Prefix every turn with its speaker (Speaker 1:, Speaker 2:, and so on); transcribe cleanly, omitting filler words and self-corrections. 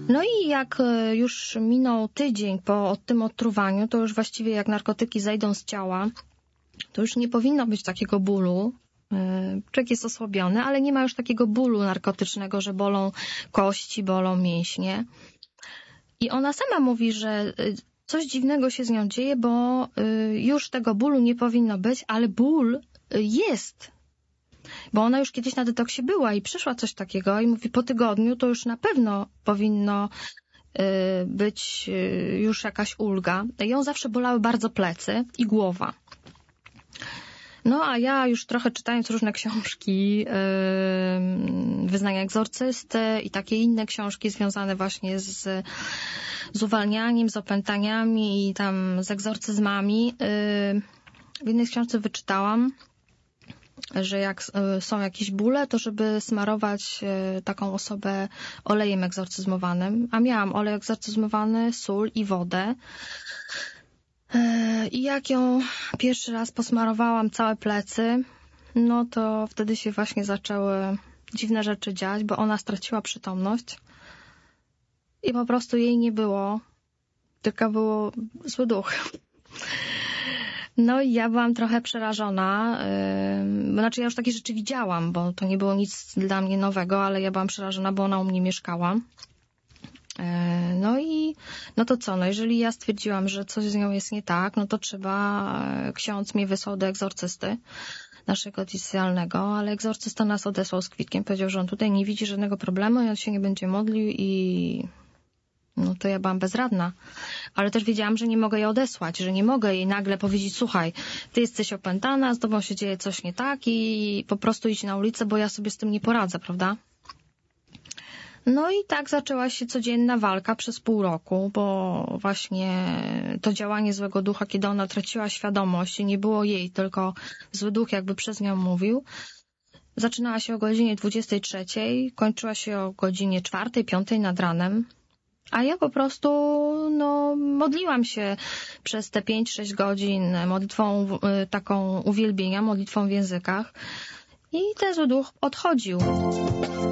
Speaker 1: No i jak już minął tydzień po tym odtruwaniu, to już właściwie jak narkotyki zejdą z ciała, to już nie powinno być takiego bólu. Człowiek jest osłabiony, ale nie ma już takiego bólu narkotycznego, że bolą kości, bolą mięśnie. I ona sama mówi, że coś dziwnego się z nią dzieje, bo już tego bólu nie powinno być, ale ból jest. Bo ona już kiedyś na detoksie była i przeszła coś takiego i mówi, po tygodniu to już na pewno powinno być już jakaś ulga. Ją zawsze bolały bardzo plecy i głowa. No a ja już trochę czytając różne książki, Wyznania egzorcysty i takie inne książki związane właśnie z uwalnianiem, z opętaniami i tam z egzorcyzmami, w jednej z książce wyczytałam, że jak są jakieś bóle, to żeby smarować taką osobę olejem egzorcyzmowanym. A miałam olej egzorcyzmowany, sól i wodę. I jak ją pierwszy raz posmarowałam całe plecy, no to wtedy się właśnie zaczęły dziwne rzeczy dziać, bo ona straciła przytomność i po prostu jej nie było, tylko był zły duch. No i ja byłam trochę przerażona, znaczy ja już takie rzeczy widziałam, bo to nie było nic dla mnie nowego, ale ja byłam przerażona, bo ona u mnie mieszkała. No i no to co, no jeżeli ja stwierdziłam, że coś z nią jest nie tak, no to ksiądz mnie wysłał do egzorcysty naszego oficjalnego, ale egzorcysta nas odesłał z kwitkiem, powiedział, że on tutaj nie widzi żadnego problemu i on się nie będzie modlił i no to ja byłam bezradna. Ale też wiedziałam, że nie mogę jej odesłać, że nie mogę jej nagle powiedzieć, słuchaj, ty jesteś opętana, z tobą się dzieje coś nie tak i po prostu idź na ulicę, bo ja sobie z tym nie poradzę, prawda? No i tak zaczęła się codzienna walka przez pół roku, bo właśnie to działanie złego ducha, kiedy ona traciła świadomość i nie było jej, tylko zły duch jakby przez nią mówił, zaczynała się o godzinie 23, kończyła się o godzinie 4, 5 nad ranem, a ja po prostu modliłam się przez te 5-6 godzin modlitwą taką uwielbienia, modlitwą w językach i ten zły duch odchodził.